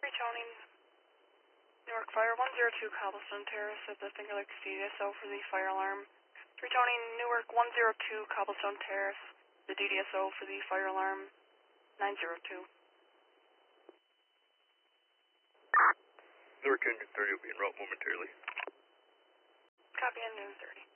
Returning Newark Fire 102 Cobblestone Terrace at the Finger Lakes DDSO for the fire alarm. Returning Newark 102 Cobblestone Terrace, the DDSO for the fire alarm 902. Newark Engine 30 will be en route momentarily. Copy, engine 30.